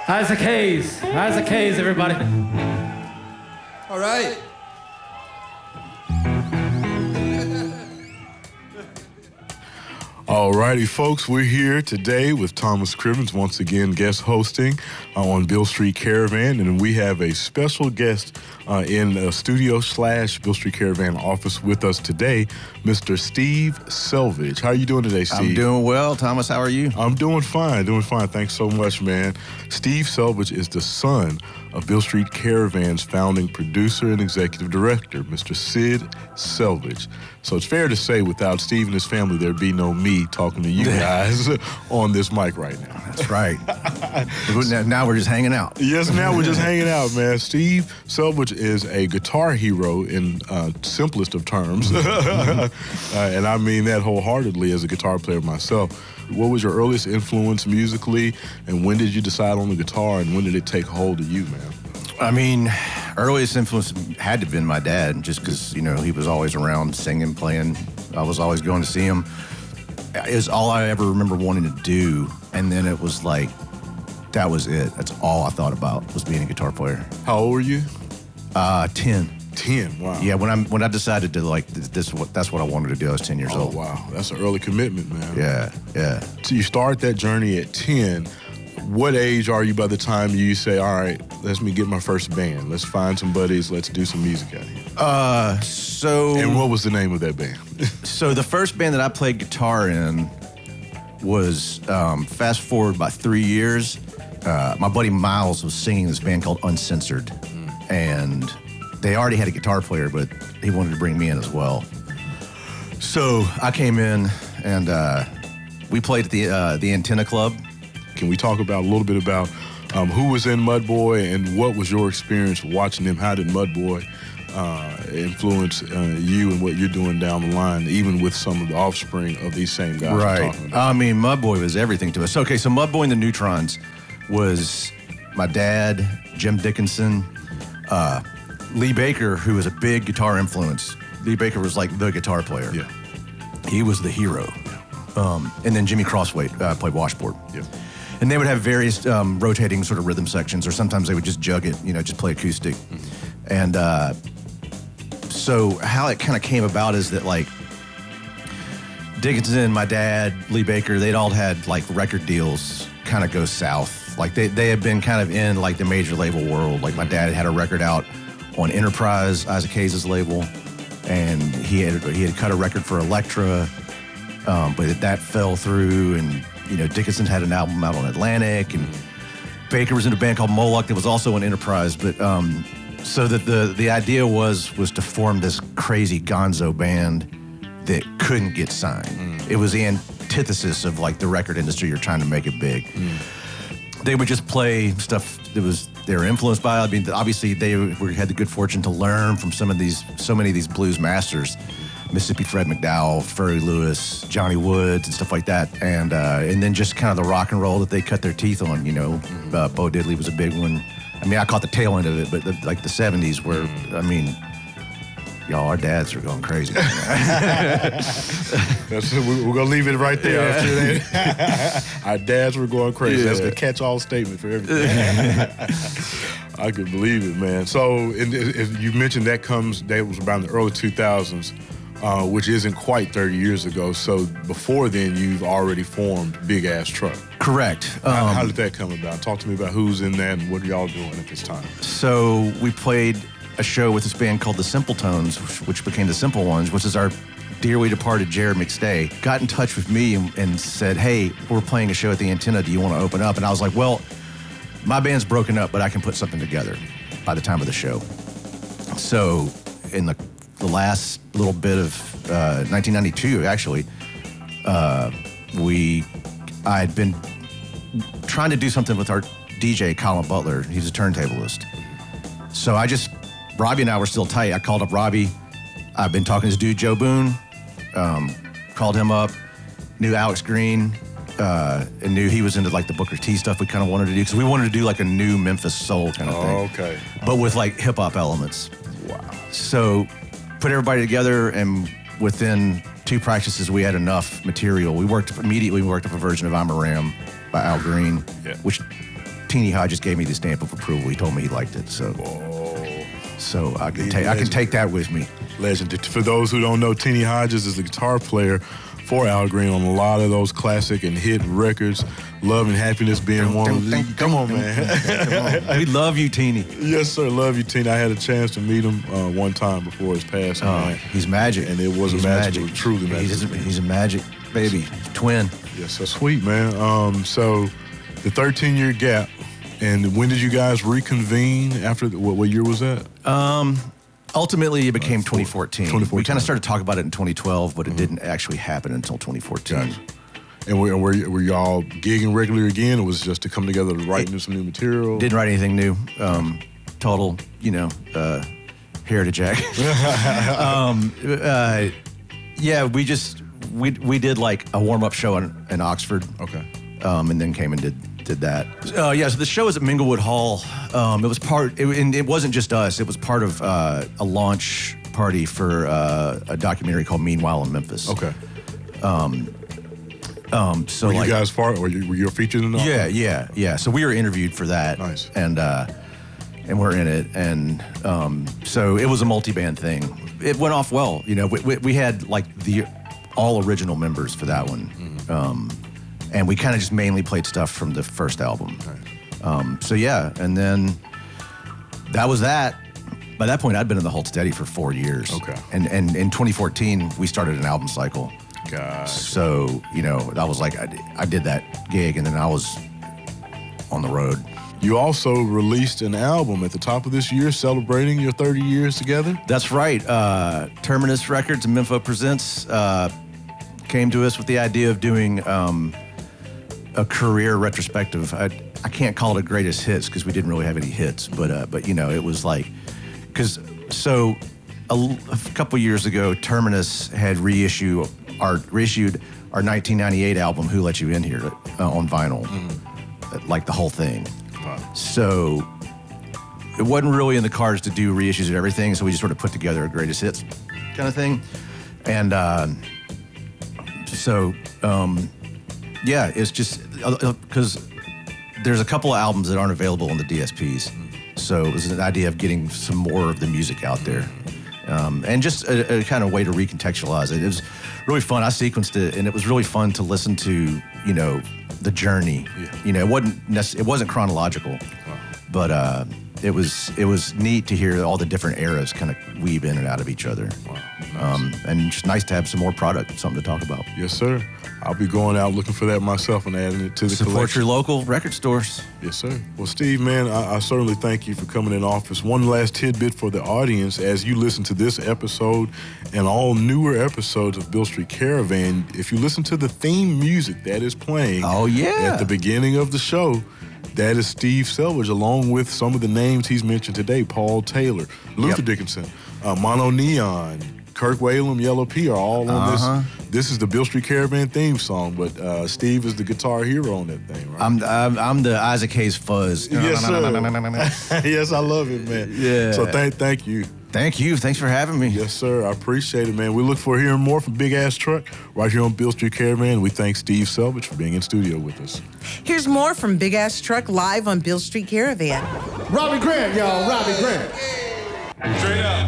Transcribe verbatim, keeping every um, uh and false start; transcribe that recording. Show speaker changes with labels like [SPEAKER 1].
[SPEAKER 1] Isaac Hayes. Isaac Hayes, everybody.
[SPEAKER 2] All right.
[SPEAKER 3] Alrighty, folks, we're here today with Thomas Cribbins, once again guest hosting uh, on Beale Street Caravan, and we have a special guest uh, in the studio slash Beale Street Caravan office with us today, Mister Steve Selvage. How are you doing today, Steve?
[SPEAKER 4] I'm doing well. Thomas, how are you?
[SPEAKER 3] I'm doing fine, doing fine. Thanks so much, man. Steve Selvage is the son of Beale Street Caravan's founding producer and executive director, Mister Sid Selvage. So it's fair to say without Steve and his family, there'd be no me talking to you guys on this mic right now.
[SPEAKER 4] That's right. Now we're just hanging out.
[SPEAKER 3] Yes, now we're just hanging out, man. Steve Selvage is a guitar hero in uh, simplest of terms. uh, and I mean that wholeheartedly as a guitar player myself. What was your earliest influence musically, and when did you decide on the guitar, and when did it take hold of you, man?
[SPEAKER 4] I mean, earliest influence had to have been my dad, just because, you know, he was always around singing, playing. I was always going to see him. It was all I ever remember wanting to do, and then it was like, that was it. That's all I thought about, was being a guitar player.
[SPEAKER 3] How old were you?
[SPEAKER 4] Uh, ten.
[SPEAKER 3] ten, wow.
[SPEAKER 4] Yeah, when I when I decided to, like, this, this what that's what I wanted to do, I was ten years
[SPEAKER 3] oh,
[SPEAKER 4] old.
[SPEAKER 3] Oh, wow. That's an early commitment, man.
[SPEAKER 4] Yeah, yeah.
[SPEAKER 3] So you start that journey at ten. What age are you by the time you say, all right, let me get my first band. Let's find some buddies. Let's do some music out here.
[SPEAKER 4] Uh, so...
[SPEAKER 3] And what was the name of that band?
[SPEAKER 4] So the first band that I played guitar in was, um, fast forward about three years, uh, my buddy Miles was singing this band called Uncensored. Mm. And they already had a guitar player, but he wanted to bring me in as well. So I came in and uh, we played at the, uh, the Antenna Club.
[SPEAKER 3] Can we talk about a little bit about um, who was in Mudboy and what was your experience watching them? How did Mudboy uh, influence uh, you and what you're doing down the line, even with some of the offspring of these same guys
[SPEAKER 4] right.
[SPEAKER 3] we're talking about?
[SPEAKER 4] I mean, Mudboy was everything to us. Okay, so Mudboy and the Neutrons was my dad, Jim Dickinson, uh, Lee Baker, who was a big guitar influence. Lee Baker was like the guitar player.
[SPEAKER 3] Yeah.
[SPEAKER 4] He was the hero. Um, and then Jimmy Crossway uh, played washboard.
[SPEAKER 3] Yeah.
[SPEAKER 4] And they would have various um, rotating sort of rhythm sections, or sometimes they would just jug it, you know, just play acoustic. Mm-hmm. And uh, so how it kind of came about is that, like, Dickinson, my dad, Lee Baker, they'd all had, like, record deals kind of go south. Like, they, they had been kind of in, like, the major label world. Like, my dad had had a record out on Enterprise, Isaac Hayes' label, and he had, he had cut a record for Elektra, um, but that fell through, and you know, Dickinson had an album out on Atlantic, and Baker was in a band called Moloch that was also an Enterprise. But um, so that the the idea was was to form this crazy gonzo band that couldn't get signed. Mm. It was the antithesis of like the record industry. You're trying to make it big. Mm. They would just play stuff that was they were influenced by. I mean, obviously they were, had the good fortune to learn from some of these so many of these blues masters. Mississippi Fred McDowell, Furry Lewis, Johnny Woods, and stuff like that, and uh, and then just kind of the rock and roll that they cut their teeth on. You know, mm-hmm. uh, Bo Diddley was a big one. I mean, I caught the tail end of it, but the, like the seventies, where I mean, y'all, our dads are going crazy.
[SPEAKER 3] That's, we're gonna leave it right there. Yeah. Our dads were going crazy. Yeah. That's the catch-all statement for everything. I could believe it, man. So, and, and you mentioned that comes, that was around the early two thousands, uh, which isn't quite thirty years ago. So before then, you've already formed Big Ass Truck.
[SPEAKER 4] Correct.
[SPEAKER 3] How,
[SPEAKER 4] um,
[SPEAKER 3] how did that come about? Talk to me about who's in that and what are y'all doing at this time?
[SPEAKER 4] So we played a show with this band called the Simple Tones, which, which became the Simple Ones, which is our dearly departed Jared McStay, got in touch with me and, and said, hey, we're playing a show at the Antenna. Do you want to open up? And I was like, well, my band's broken up, but I can put something together by the time of the show. So in the, the last little bit of uh, nineteen ninety-two, actually, uh, we, I had been trying to do something with our D J, Colin Butler. He's a turntablist. So I just, Robbie and I were still tight. I called up Robbie. I've been talking to this dude, Joe Boone. Um, called him up, knew Alex Green, uh, and knew he was into like the Booker T stuff we kind of wanted to do, because we wanted to do like a new Memphis soul kind of
[SPEAKER 3] oh,
[SPEAKER 4] thing.
[SPEAKER 3] Okay.
[SPEAKER 4] But with like hip hop elements.
[SPEAKER 3] Wow.
[SPEAKER 4] So put everybody together, and within two practices we had enough material. We worked immediately, we worked up a version of I'm a Ram by Al Green,
[SPEAKER 3] yeah.
[SPEAKER 4] which Teeny Hodges gave me the stamp of approval. He told me he liked it, so so I can take I can take that with me.
[SPEAKER 3] Legend. For those who don't know, Teeny Hodges is the guitar player for Al Green on a lot of those classic and hit records. Love and Happiness being one of them. Come on, man.
[SPEAKER 4] We love you, Teeny.
[SPEAKER 3] Yes, sir. Love you, Teeny. I had a chance to meet him uh, one time before his passing.
[SPEAKER 4] Oh,
[SPEAKER 3] man.
[SPEAKER 4] he's magic.
[SPEAKER 3] And it was
[SPEAKER 4] he's
[SPEAKER 3] a magic.
[SPEAKER 4] magic.
[SPEAKER 3] It was truly magic.
[SPEAKER 4] He's a, he's a magic baby. Twin.
[SPEAKER 3] Yes, sir. Sweet, man. Um, so the thirteen-year gap, and when did you guys reconvene after, the, what, what year was that?
[SPEAKER 4] Um, ultimately, it became
[SPEAKER 3] Uh,
[SPEAKER 4] twenty fourteen.
[SPEAKER 3] twenty fourteen.
[SPEAKER 4] We kind of started talking about it in twenty twelve, but it
[SPEAKER 3] Mm-hmm.
[SPEAKER 4] didn't actually happen until twenty fourteen.
[SPEAKER 3] Gotcha. And were, were, were y'all gigging regularly again, or was it just to come together to write new some new material?
[SPEAKER 4] Didn't write anything new. Um, total, you know, uh, heritage act. um, uh, yeah, we just we we did like a warm up show in, in Oxford.
[SPEAKER 3] Okay.
[SPEAKER 4] Um, and then came and did did that. Uh, yeah, so the show was at Minglewood Hall. Um, it was part, it, and it wasn't just us. It was part of uh, a launch party for uh, a documentary called Meanwhile in Memphis.
[SPEAKER 3] Okay.
[SPEAKER 4] Um, so
[SPEAKER 3] Were
[SPEAKER 4] like,
[SPEAKER 3] you guys part? Were you, were you featured in that?
[SPEAKER 4] Yeah, yeah, yeah. So we were interviewed for that.
[SPEAKER 3] Nice.
[SPEAKER 4] And uh, and we're in it, and um, so it was a multi-band thing. It went off well. You know, we, we, we had like the all original members for that one,
[SPEAKER 3] Mm-hmm.
[SPEAKER 4] um, and we kind of just mainly played stuff from the first album.
[SPEAKER 3] Nice.
[SPEAKER 4] Um, so yeah, and then that was that. By that point, I'd been in the Hold Steady for four years.
[SPEAKER 3] Okay.
[SPEAKER 4] And and in twenty fourteen, we started an album cycle.
[SPEAKER 3] God.
[SPEAKER 4] So, you know, that was like, I, I did that gig and then I was on the road.
[SPEAKER 3] You also released an album at the top of this year celebrating your thirty years together.
[SPEAKER 4] That's right. Uh, Terminus Records and Mempho Presents uh, came to us with the idea of doing um, a career retrospective. I, I can't call it a greatest hits because we didn't really have any hits, but, uh, but you know, it was like, because so a, a couple years ago, Terminus had reissue our reissued our nineteen ninety-eight album, Who Let You In Here, uh, on vinyl, mm-hmm. like the whole thing.
[SPEAKER 3] Wow.
[SPEAKER 4] So it wasn't really in the cards to do reissues of everything, so we just sort of put together a greatest hits kind of thing. And uh, so, um, yeah, it's just because uh, there's a couple of albums that aren't available on the D S Ps. So it was an idea of getting some more of the music out there. Um, and just a, a kind of way to recontextualize it. It was really fun. I sequenced it, and it was really fun to listen to, you know, the journey.
[SPEAKER 3] Yeah.
[SPEAKER 4] You know, it wasn't necess- it wasn't chronological,
[SPEAKER 3] Wow.
[SPEAKER 4] but uh, it was it was neat to hear all the different eras kind of weave in and out of each other.
[SPEAKER 3] Wow. Nice.
[SPEAKER 4] Um, and just nice to have some more product, something to talk about.
[SPEAKER 3] Yes, sir. I'll be going out looking for that myself and adding it to the
[SPEAKER 4] Support
[SPEAKER 3] collection.
[SPEAKER 4] your local record stores.
[SPEAKER 3] Yes, sir. Well, Steve, man, I, I certainly thank you for coming in office. One last tidbit for the audience as you listen to this episode and all newer episodes of Bill Street Caravan. If you listen to the theme music that is playing
[SPEAKER 4] Oh, yeah.
[SPEAKER 3] at the beginning of the show, that is Steve Selvage, along with some of the names he's mentioned today, Paul Taylor, Luther
[SPEAKER 4] Yep.
[SPEAKER 3] Dickinson, uh, Mono Neon, Kirk Whalum, Yellow P are all on
[SPEAKER 4] Uh-huh.
[SPEAKER 3] this. This is the Bill Street Caravan theme song, but uh, Steve is the guitar hero on that thing, right?
[SPEAKER 4] I'm I'm, I'm the Isaac Hayes fuzz.
[SPEAKER 3] Yes, sir. Yes, I love it, man.
[SPEAKER 4] Yeah.
[SPEAKER 3] So thank thank you.
[SPEAKER 4] Thank you. Thanks for having me.
[SPEAKER 3] Yes, sir. I appreciate it, man. We look for hearing more from Big Ass Truck right here on Bill Street Caravan. We thank Steve Selvage for being in studio with us.
[SPEAKER 5] Here's more from Big Ass Truck live on Bill Street Caravan.
[SPEAKER 2] Robbie Grant, y'all. Robbie Grant.
[SPEAKER 6] Straight up.